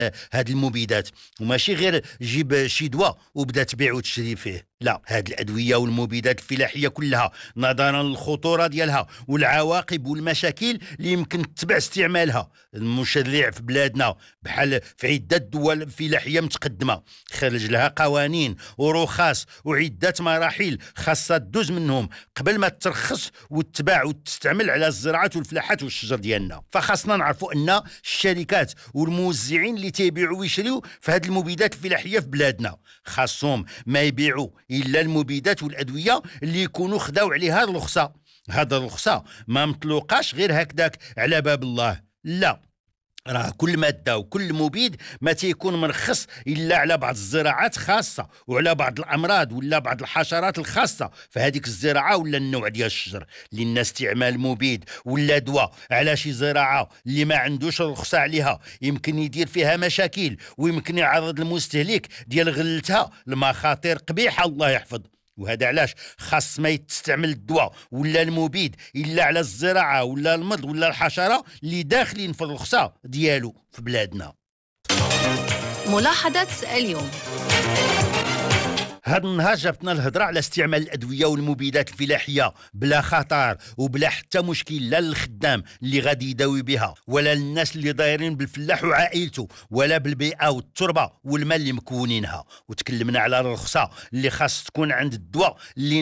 هاد المبيدات، وماشي غير جيب شي دواء وبدا تبيع وتشري فيه. لا، هاد الادويه والمبيدات الفلاحيه كلها نظرا للخطوره ديالها والعواقب والمشاكل اللي يمكن تتبع استعمالها، المشرع في بلادنا بحال في عده دول فلاحيه متقدمه خرج لها قوانين ورخص وعده مراحل خاصه دوز منهم قبل ما ترخص وتتباع وتستعمل على الزراعات والفلاحات والشجر ديالنا. فخاصنا نعرفوا ان الشركات والموزعين اللي تيبيعوا ويشريوا في هذه المبيدات الفلاحيه في بلادنا خاصهم ما يبيعوا الا المبيدات والادويه اللي يكونوا خداو عليها الرخصه. هذا الرخصه ما مطلوقاش غير هكذاك على باب الله، لا، راه كل ماده وكل مبيد ما تيكون مرخص الا على بعض الزراعات خاصه وعلى بعض الامراض ولا بعض الحشرات الخاصه في هذيك الزراعه ولا النوع ديال الشجر. لان استعمال مبيد ولا دواء على شي زراعه اللي ما عندوش الرخصه عليها يمكن يدير فيها مشاكل ويمكن يعرض المستهلك ديال غلتها لمخاطر قبيحه الله يحفظ. وهذا علاش خاص ما يتستعمل الدواء ولا المبيد الا على الزراعه ولا المرض ولا الحشره اللي داخلين في الرخصه ديالو في بلادنا. ملاحظة اليوم. هذا النهار جابتنا الهضره على استعمال الادويه والمبيدات الفلاحيه بلا خطر وبلا حتى مشكل، لا للخدام اللي غادي يداوي بها ولا للناس اللي دايرين بالفلاح وعائلته ولا بالبيئه والتربه والماء اللي مكونينها. وتكلمنا على الرخصه اللي خاص تكون عند الدواء اللي